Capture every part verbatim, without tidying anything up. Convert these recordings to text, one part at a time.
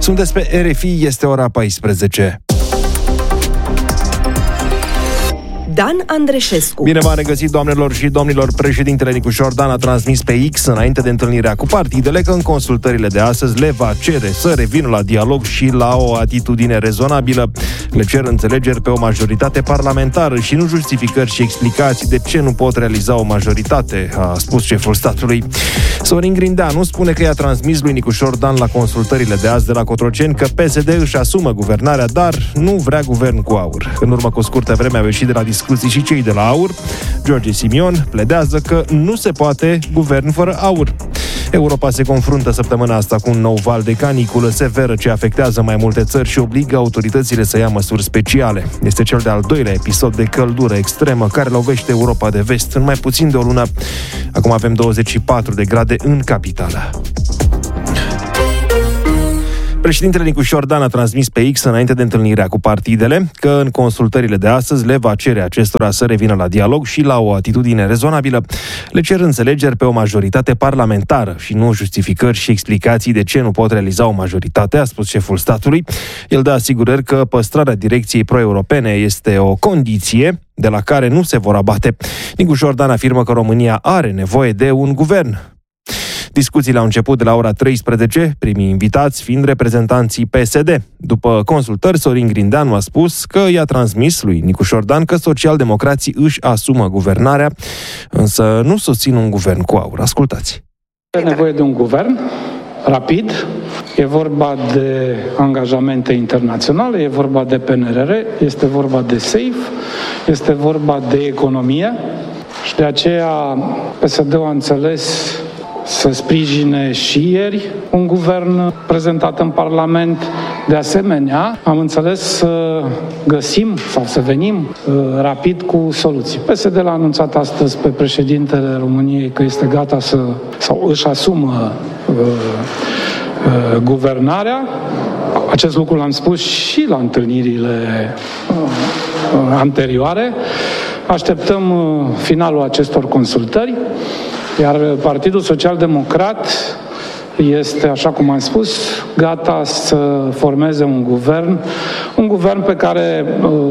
Sunteți pe R F I, este ora paisprezece. Dan Andreșescu. Bine v-am regăsit, doamnelor și domnilor. Președintele Nicușor Dan a transmis pe X, înainte de întâlnirea cu partidele, că în consultările de astăzi le va cere să revină la dialog și la o atitudine rezonabilă. Le cer înțelegeri pe o majoritate parlamentară și nu justificări și explicații de ce nu pot realiza o majoritate, a spus șeful statului. Sorin Grindeanu spune că i-a transmis lui Nicușor Dan la consultările de azi de la Cotroceni că P S D își asumă guvernarea, dar nu vrea guvern cu aur. În urmă cu scurtă vreme au ieșit de la discuții și cei de la AUR. George Simion pledează că nu se poate guvern fără aur. Europa se confruntă săptămâna asta cu un nou val de caniculă severă ce afectează mai multe țări și obligă autoritățile să ia măsuri speciale. Este cel de-al doilea episod de căldură extremă care lovește Europa de vest în mai puțin de o lună. Acum avem douăzeci și patru de grade în capitală. Președintele Nicușor Dan a transmis pe X, înainte de întâlnirea cu partidele, că în consultările de astăzi le va cere acestora să revină la dialog și la o atitudine rezonabilă. Le cer înțelegeri pe o majoritate parlamentară și nu justificări și explicații de ce nu pot realiza o majoritate, a spus șeful statului. El dă asigurări că păstrarea direcției pro-europene este o condiție de la care nu se vor abate. Nicușor Dan afirmă că România are nevoie de un guvern. Discuțiile au început de la ora treisprezece, primii invitați fiind reprezentanții P S D. După consultări, Sorin Grindeanu a spus că i-a transmis lui Nicușor Dan că socialdemocrații își asumă guvernarea, însă nu susțin un guvern cu aur. Ascultați! E nevoie de un guvern rapid, e vorba de angajamente internaționale, e vorba de P N R R, este vorba de SAFE, este vorba de economie și de aceea P S D-ul a înțeles să sprijine și ieri un guvern prezentat în Parlament. De asemenea, am înțeles să găsim sau să venim uh, rapid cu soluții. P S D l-a anunțat astăzi pe președintele României că este gata să, sau își asumă uh, uh, guvernarea. Acest lucru l-am spus și la întâlnirile uh, uh, anterioare. Așteptăm uh, finalul acestor consultări. Iar Partidul Social-Democrat este, așa cum am spus, gata să formeze un guvern, un guvern pe care,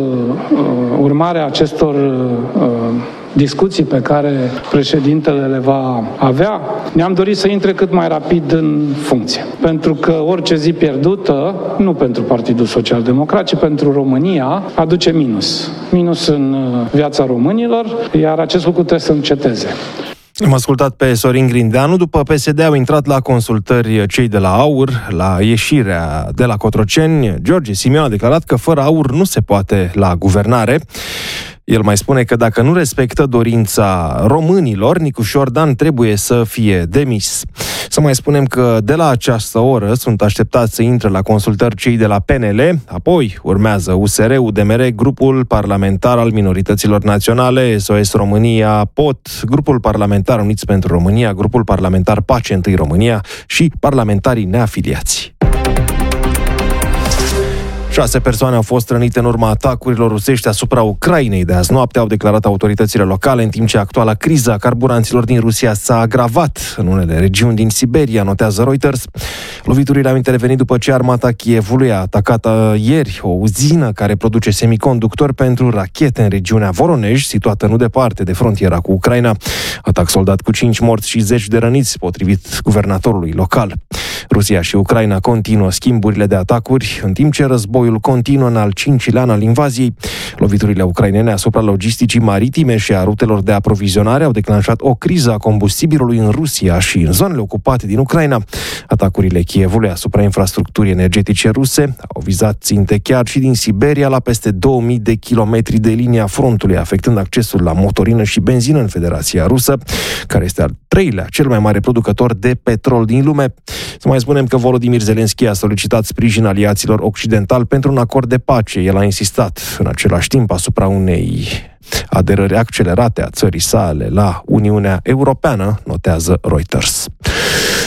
urmarea acestor discuții pe care președintele le va avea, ne-am dorit să intre cât mai rapid în funcție. Pentru că orice zi pierdută, nu pentru Partidul Social-Democrat, ci pentru România, aduce minus. Minus în viața românilor, iar acest lucru trebuie să înceteze. Am ascultat pe Sorin Grindeanu. După P S D au intrat la consultări cei de la AUR. La ieșirea de la Cotroceni, George Simion a declarat că fără AUR nu se poate la guvernare. El mai spune că dacă nu respectă dorința românilor, Nicușor Dan trebuie să fie demis. Să mai spunem că de la această oră sunt așteptați să intre la consultări cei de la P N L, apoi urmează U S R, U D M R, Grupul Parlamentar al Minorităților Naționale, S O S România, P O T, Grupul Parlamentar Uniți pentru România, Grupul Parlamentar Pace Întâi România și parlamentarii neafiliați. Șase persoane au fost rănite în urma atacurilor rusești asupra Ucrainei de azi noapte, au declarat autoritățile locale, în timp ce actuala criză a carburanților din Rusia s-a agravat în unele regiuni din Siberia, notează Reuters. Loviturile au intervenit după ce armata Kievului a atacat ieri o uzină care produce semiconductori pentru rachete în regiunea Voronej, situată nu departe de frontiera cu Ucraina. Atac soldat cu cinci morți și zeci de răniți, potrivit guvernatorului local. Rusia și Ucraina continuă schimburile de atacuri, în timp ce războiul continuă în al cincilea an al invaziei. Loviturile ucrainene asupra logisticii maritime și a rutelor de aprovizionare au declanșat o criză a combustibilului în Rusia și în zonele ocupate din Ucraina. Atacurile Kievului asupra infrastructurii energetice ruse au vizat ținte chiar și din Siberia la peste două mii de kilometri de linia frontului, afectând accesul la motorină și benzină în Federația Rusă, care este al treilea cel mai mare producător de petrol din lume. Să mai spunem că Volodymyr Zelensky a solicitat sprijin aliaților occidentali pentru un acord de pace. El a insistat în același timp asupra unei aderări accelerate a țării sale la Uniunea Europeană, notează Reuters.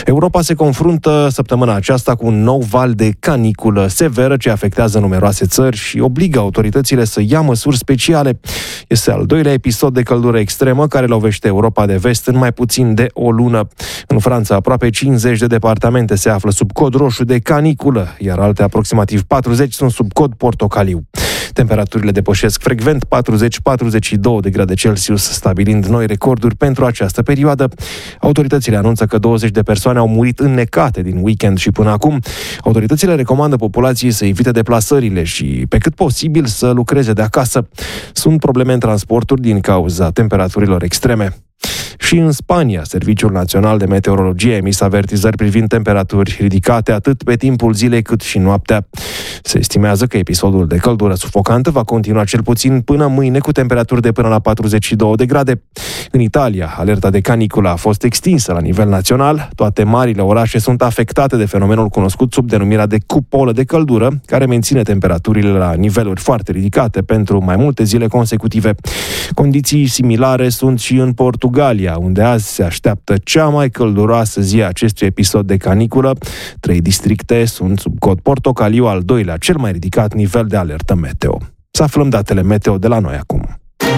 Europa se confruntă săptămâna aceasta cu un nou val de caniculă severă ce afectează numeroase țări și obligă autoritățile să ia măsuri speciale. Este al doilea episod de căldură extremă care lovește Europa de vest în mai puțin de o lună. În Franța, aproape cincizeci de departamente se află sub cod roșu de caniculă, iar alte aproximativ patruzeci sunt sub cod portocaliu. Temperaturile depășesc frecvent patruzeci patruzeci și doi de grade Celsius, stabilind noi recorduri pentru această perioadă. Autoritățile anunță că douăzeci de persoane au murit înnecate din weekend și până acum. Autoritățile recomandă populației să evite deplasările și, pe cât posibil, să lucreze de acasă. Sunt probleme în transporturi din cauza temperaturilor extreme. Și în Spania, Serviciul Național de Meteorologie a emis avertizări privind temperaturi ridicate atât pe timpul zilei cât și noaptea. Se estimează că episodul de căldură sufocantă va continua cel puțin până mâine cu temperaturi de până la patruzeci și două de grade. În Italia, alerta de caniculă a fost extinsă la nivel național. Toate marile orașe sunt afectate de fenomenul cunoscut sub denumirea de cupolă de căldură, care menține temperaturile la niveluri foarte ridicate pentru mai multe zile consecutive. Condiții similare sunt și în Portugalia, unde azi se așteaptă cea mai călduroasă zi a acestui episod de caniculă. Trei districte sunt sub cod portocaliu, al doilea cel mai ridicat nivel de alertă meteo. Să aflăm datele meteo de la noi acum.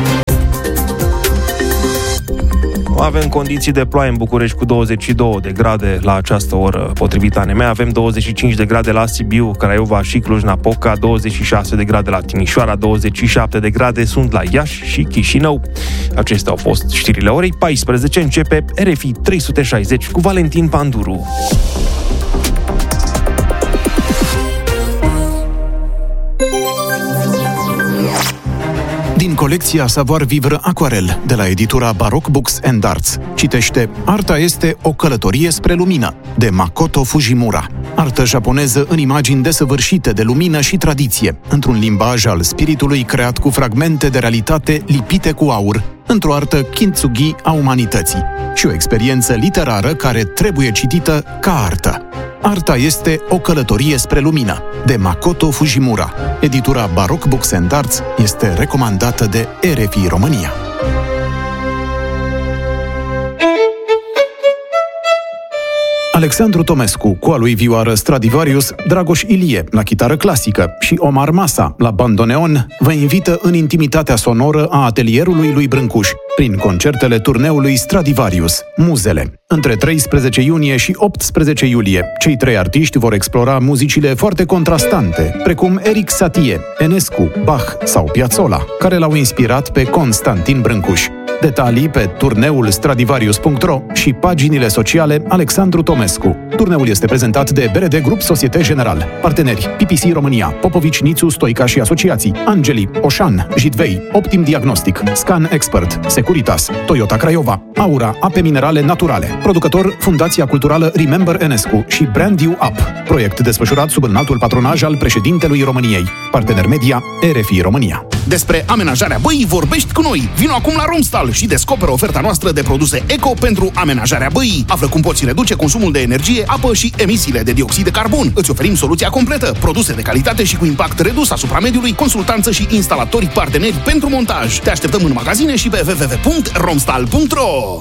Avem condiții de ploaie în București cu douăzeci și două de grade la această oră, potrivit A N M. Avem douăzeci și cinci de grade la Sibiu, Craiova și Cluj-Napoca, douăzeci și șase de grade la Timișoara, douăzeci și șapte de grade sunt la Iași și Chișinău. Acestea au fost știrile orei paisprezece. Începe R F I trei sute șaizeci cu Valentin Panduru. Din colecția Savoir Vivre Aquarel de la editura Baroque Books and Arts citește Arta este o călătorie spre lumină, de Makoto Fujimura. Artă japoneză în imagini desăvârșite de lumină și tradiție, într-un limbaj al spiritului creat cu fragmente de realitate lipite cu aur, într-o artă kintsugi a umanității și o experiență literară care trebuie citită ca artă. Arta este o călătorie spre lumină, de Makoto Fujimura. Editura Baroque Books and Arts este recomandată de R F I România. Alexandru Tomescu, cu a lui vioară Stradivarius, Dragoș Ilie, la chitară clasică, și Omar Masa, la bandoneon, vă invită în intimitatea sonoră a atelierului lui Brâncuș, prin concertele turneului Stradivarius, Muzele. Între treisprezece iunie și optsprezece iulie, cei trei artiști vor explora muzicile foarte contrastante, precum Eric Satie, Enescu, Bach sau Piazzolla, care l-au inspirat pe Constantin Brâncuș. Detalii pe turneul stradivarius punct ro și paginile sociale Alexandru Tomescu. Turneul este prezentat de B R D Grup Societe General. Parteneri: P P C România, Popovici, Nițu, Stoica și Asociații, Angeli, Oșan, Jitvei, Optim Diagnostic, Scan Expert, Securitas, Toyota Craiova, Aura, Ape Minerale Naturale. Producător: Fundația Culturală Remember Enescu și Brand You Up. Proiect desfășurat sub înaltul patronaj al președintelui României. Partener media R F I România. Despre amenajarea băii vorbești cu noi. Vino acum la Romstal și descoperă oferta noastră de produse eco pentru amenajarea băii. Află cum poți reduce consumul de energie, apă și emisiile de dioxid de carbon. Îți oferim soluția completă, produse de calitate și cu impact redus asupra mediului, consultanță și instalatori parteneri pentru montaj. Te așteptăm în magazine și pe w w w punct romstal punct ro.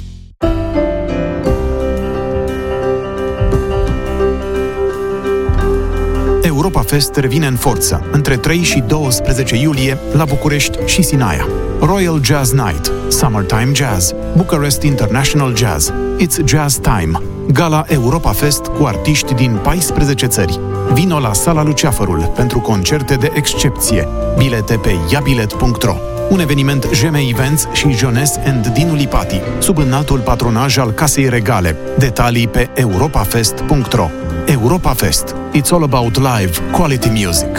Europa Fest revine în forță între trei și doisprezece iulie la București și Sinaia. Royal Jazz Night, Summertime Jazz, Bucharest International Jazz, It's Jazz Time, Gala Europa Fest cu artiști din paisprezece țări. Vino la Sala Luceafărul pentru concerte de excepție. Bilete pe iabilet punct ro. Un eveniment J M Events și Jones and Dinu Lipati, sub înaltul patronaj al Casei Regale. Detalii pe europa fest punct ro. Europa Fest. It's all about live quality music.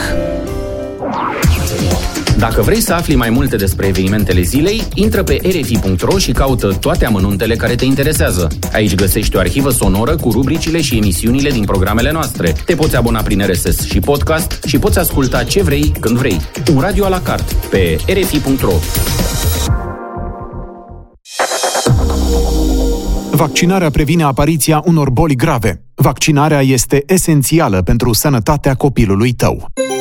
Dacă vrei să afli mai multe despre evenimentele zilei, intră pe r f i punct ro și caută toate amănuntele care te interesează. Aici găsești o arhivă sonoră cu rubricile și emisiunile din programele noastre. Te poți abona prin R S S și podcast și poți asculta ce vrei, când vrei. Un radio à la carte pe r f i punct ro. Vaccinarea previne apariția unor boli grave. Vaccinarea este esențială pentru sănătatea copilului tău.